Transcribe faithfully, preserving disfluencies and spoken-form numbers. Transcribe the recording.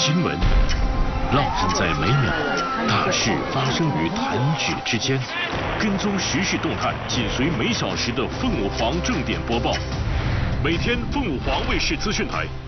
新闻，浪漫在每秒，大事发生于弹指之间。跟踪时事动态，紧随每小时的凤凰正点播报。每天，凤凰卫视资讯台